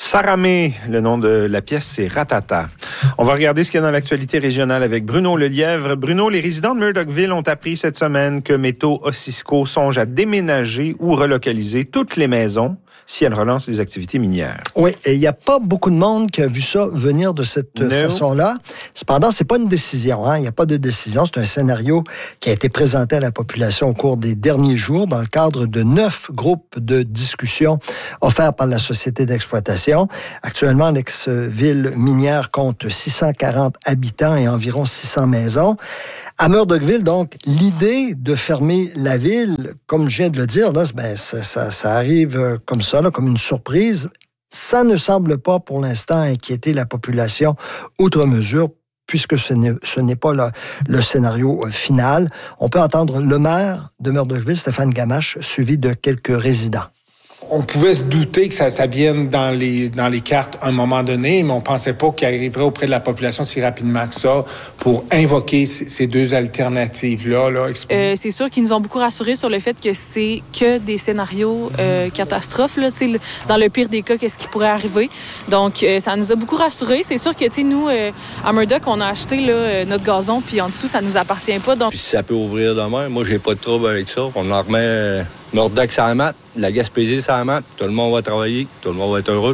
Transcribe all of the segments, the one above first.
Saramé, le nom de la pièce, c'est Ratata. On va regarder ce qu'il y a dans l'actualité régionale avec Bruno Lelièvre. Bruno, les résidents de Murdochville ont appris cette semaine que Métaux-Osisco songe à déménager ou relocaliser toutes les maisons si elle relance les activités minières. Oui, et il n'y a pas beaucoup de monde qui a vu ça venir de cette façon-là. Cependant, c'est pas une décision. Il n'y a pas de décision. C'est un scénario qui a été présenté à la population au cours des derniers jours dans le cadre de 9 groupes de discussion offerts par la Société d'exploitation. Actuellement, l'ex-ville minière compte 640 habitants et environ 600 maisons. À Murdochville, donc, l'idée de fermer la ville, comme je viens de le dire, là, ça arrive comme ça, là, comme une surprise. Ça ne semble pas, pour l'instant, inquiéter la population outre mesure, puisque ce n'est pas le scénario final. On peut entendre le maire de Murdochville, Stéphane Gamache, suivi de quelques résidents. On pouvait se douter que ça vienne dans les cartes à un moment donné, mais on pensait pas qu'il arriverait auprès de la population si rapidement que ça pour invoquer ces deux alternatives-là. C'est sûr qu'ils nous ont beaucoup rassurés sur le fait que c'est que des scénarios catastrophes. Là, dans le pire des cas, qu'est-ce qui pourrait arriver. Donc, ça nous a beaucoup rassurés. C'est sûr que nous, à Murdoch, on a acheté là, notre gazon, puis en dessous, ça nous appartient pas. Donc... Puis si ça peut ouvrir demain, moi, j'ai pas de trouble avec ça. On en remet... Murdoch, ça mat. La Gaspésie, ça mat. Tout le monde va travailler. Tout le monde va être heureux.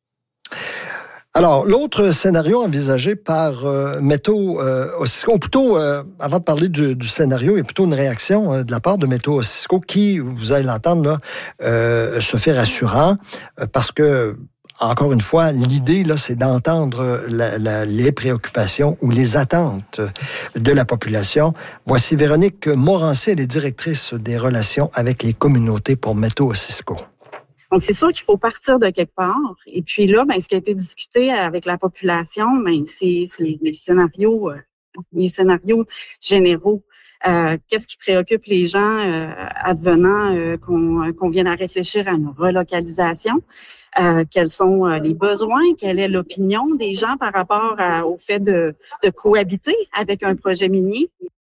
Alors, l'autre scénario envisagé par Métaux-Osisco, ou plutôt, avant de parler du scénario, il y a plutôt une réaction de la part de Métaux-Osisco qui, vous allez l'entendre, là, se fait rassurant parce que, encore une fois, l'idée, là, c'est d'entendre les préoccupations ou les attentes de la population. Voici Véronique Morancy, elle est directrice des relations avec les communautés pour Métaux-Osisco. Donc, c'est sûr qu'il faut partir de quelque part. Et puis là, ce qui a été discuté avec la population, c'est les scénarios généraux. Qu'est-ce qui préoccupe les gens advenant qu'on vienne à réfléchir à une relocalisation? Quels sont les besoins? Quelle est l'opinion des gens par rapport au fait de cohabiter avec un projet minier?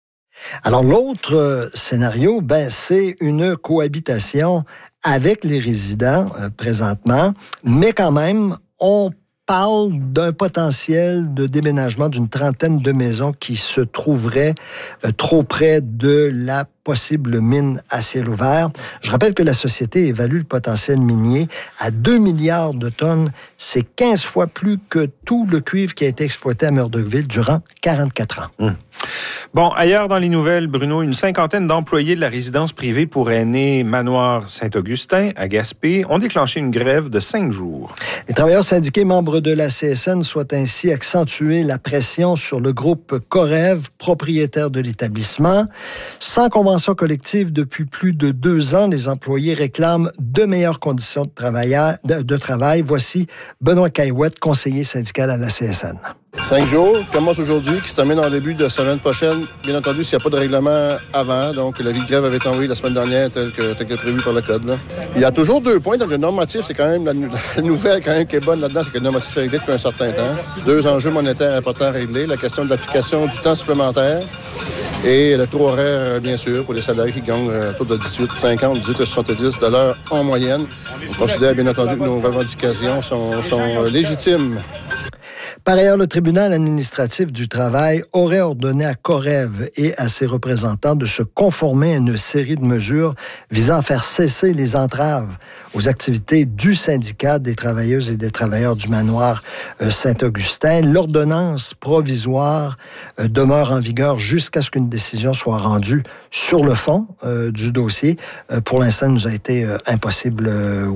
Alors, l'autre scénario, c'est une cohabitation avec les résidents présentement, mais quand même, on parle d'un potentiel de déménagement d'une trentaine de maisons qui se trouveraient trop près de la possible mine à ciel ouvert. Je rappelle que la société évalue le potentiel minier à 2 milliards de tonnes. C'est 15 fois plus que tout le cuivre qui a été exploité à Murdochville durant 44 ans. Bon, ailleurs dans les nouvelles, Bruno, une cinquantaine d'employés de la résidence privée pour aînés Manoir Saint-Augustin à Gaspé ont déclenché une grève de 5 jours. Les travailleurs syndiqués membres de la CSN souhaitent ainsi accentuer la pression sur le groupe Corev, propriétaire de l'établissement. Sans convention collective depuis plus de 2 ans, les employés réclament de meilleures conditions de travail. Voici Benoît Caillouette, conseiller syndical à la CSN. 5 jours, commence aujourd'hui, qui se termine en début de semaine prochaine. Bien entendu, s'il n'y a pas de règlement avant, donc l'avis de grève avait été envoyé la semaine dernière tel que prévu par le code. Là. Il y a toujours 2 points, donc le normatif, c'est quand même la nouvelle quand même qui est bonne là-dedans, c'est que le normatif est réglé depuis un certain temps. 2 enjeux monétaires importants à régler, la question de l'application du temps supplémentaire et le taux horaire, bien sûr, pour les salariés qui gagnent autour de 18,50, 18,70 $ en moyenne. On considère bien entendu que nos revendications sont légitimes. Par ailleurs, le tribunal administratif du travail aurait ordonné à Corev et à ses représentants de se conformer à une série de mesures visant à faire cesser les entraves aux activités du syndicat des travailleuses et des travailleurs du manoir Saint-Augustin. L'ordonnance provisoire demeure en vigueur jusqu'à ce qu'une décision soit rendue sur le fond du dossier. Pour l'instant, il nous a été impossible,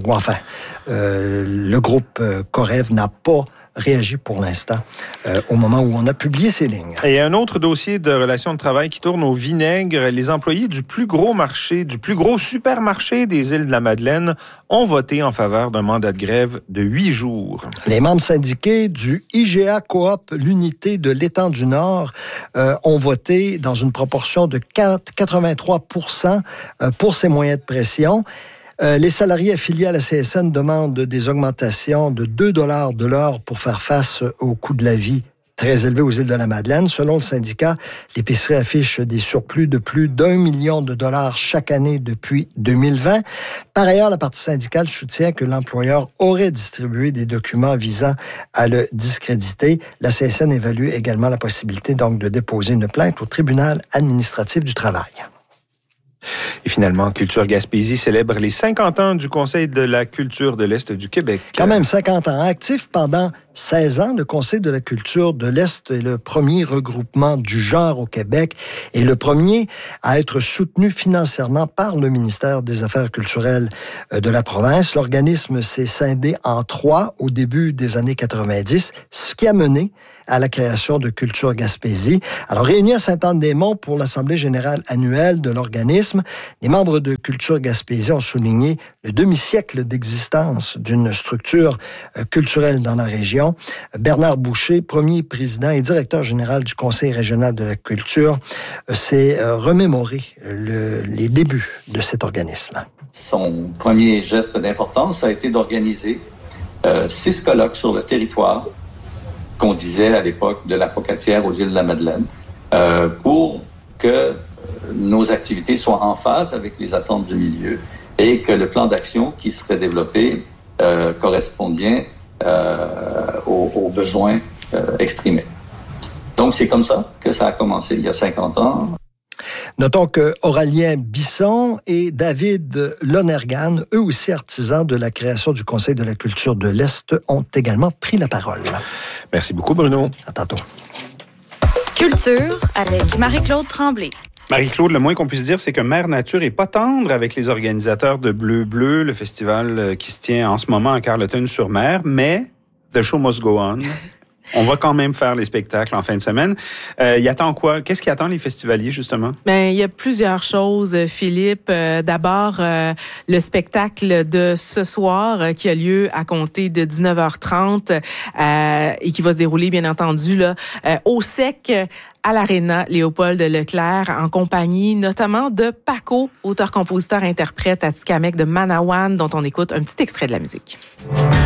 le groupe Corev n'a pas réagi pour l'instant au moment où on a publié ces lignes. Et un autre dossier de relations de travail qui tourne au vinaigre. Les employés du plus gros supermarché des îles de la Madeleine ont voté en faveur d'un mandat de grève de 8 jours. Les membres syndiqués du IGA Coop, l'unité de l'étang du Nord, ont voté dans une proportion de 83% pour ces moyens de pression. Les salariés affiliés à la CSN demandent des augmentations de 2 $ de l'heure pour faire face au coût de la vie très élevé aux îles de la Madeleine. Selon le syndicat, l'épicerie affiche des surplus de plus d'1 million de dollars chaque année depuis 2020. Par ailleurs, la partie syndicale soutient que l'employeur aurait distribué des documents visant à le discréditer. La CSN évalue également la possibilité donc de déposer une plainte au tribunal administratif du travail. Et finalement, Culture Gaspésie célèbre les 50 ans du Conseil de la culture de l'Est du Québec. Quand même 50 ans. Actif pendant 16 ans, le Conseil de la culture de l'Est est le premier regroupement du genre au Québec et le premier à être soutenu financièrement par le ministère des Affaires culturelles de la province. L'organisme s'est scindé en 3 au début des années 90, ce qui a mené à la création de Culture Gaspésie. Alors, réunis à Sainte-Anne-des-Monts pour l'Assemblée générale annuelle de l'organisme, les membres de Culture Gaspésie ont souligné le demi-siècle d'existence d'une structure culturelle dans la région. Bernard Boucher, premier président et directeur général du Conseil régional de la culture, s'est remémoré les débuts de cet organisme. Son premier geste d'importance a été d'organiser 6 colloques sur le territoire qu'on disait à l'époque de la Pocatière aux îles de la Madeleine, pour que nos activités soient en phase avec les attentes du milieu et que le plan d'action qui serait développé corresponde bien aux besoins exprimés. Donc, c'est comme ça que ça a commencé il y a 50 ans. Notons que Aurélien Bisson et David Lonergan, eux aussi artisans de la création du Conseil de la culture de l'Est, ont également pris la parole. Merci beaucoup, Bruno. À tantôt. Culture avec Marie-Claude Tremblay. Marie-Claude, le moins qu'on puisse dire, c'est que Mère Nature est pas tendre avec les organisateurs de Bleu Bleu, le festival qui se tient en ce moment à Carleton-sur-Mer, mais the show must go on. On va quand même faire les spectacles en fin de semaine. Il attend quoi? Qu'est-ce qui attend les festivaliers, justement? Il y a plusieurs choses, Philippe. D'abord, le spectacle de ce soir qui a lieu à compter de 19h30 et qui va se dérouler, bien entendu, là, au sec à l'Arena Léopold Leclerc, en compagnie notamment de Paco, auteur-compositeur-interprète à Tikamek de Manawan, dont on écoute un petit extrait de la musique.